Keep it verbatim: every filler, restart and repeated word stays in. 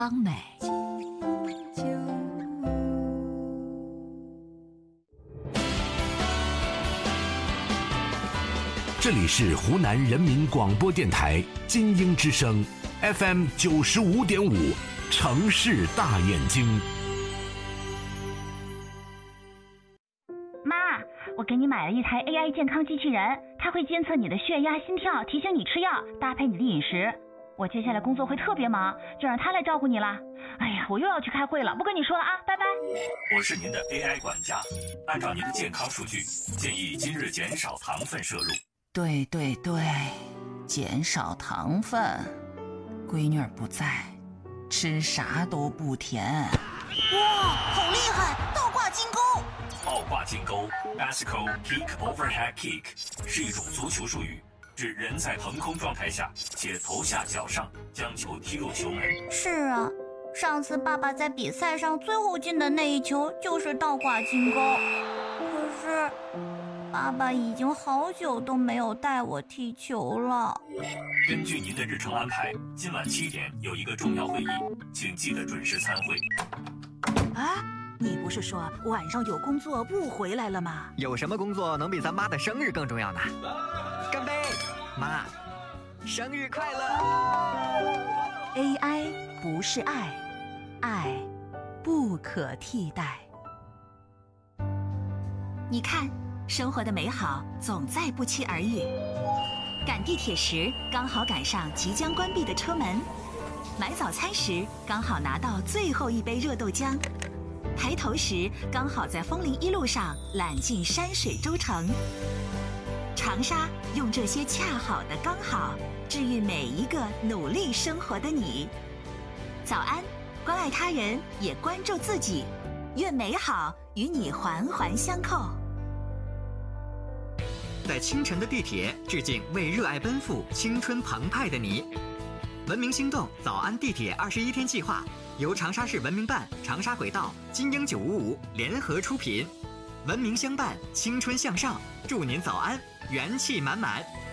邦美。 这里是湖南人民广播电台金鹰之声 F M 九十五点五，城市大眼睛。 妈，我给你买了一台 A I 健康机器人，它会监测你的血压、心跳，提醒你吃药，搭配你的饮食。我接下来工作会特别忙，就让它来照顾你啦。哎呀，我又要去开会了，不跟你说了啊，拜拜。 我是您的 A I 管家，按照您的健康数据，建议今日减少糖分摄入。 对对对，减少糖分。闺女儿不在，吃啥都不甜。 哇，好厉害！倒挂金钩。 倒挂金钩 （Bicycle Kick Overhead Kick） 是一种足球术语，指人在腾空状态下且头下脚上将球踢入球门。 是啊，上次爸爸在比赛上最后进的那一球就是倒挂金钩。可是爸爸已经好久都没有带我踢球了。 根据您的日程安排，今晚七点有一个重要会议，请记得准时参会。 啊，你不是说晚上有工作不回来了吗？ 有什么工作能比咱妈的生日更重要呢？干杯，妈，生日快乐 ！A I 不是爱，爱不可替代。 你看，生活的美好总在不期而遇。赶地铁时，刚好赶上即将关闭的车门；买早餐时，刚好拿到最后一杯热豆浆；抬头时，刚好在枫林一路上揽尽山水洲城。长沙用这些恰好的刚好，治愈每一个努力生活的你。早安，关爱他人，也关注自己，愿美好与你环环相扣。 在清晨的地铁，致敬为热爱奔赴、青春澎湃的你。文明心动早安地铁二十一天计划由长沙市文明办、长沙轨道、金鹰九五五联合出品，文明相伴，青春向上，祝您早安，元气满满。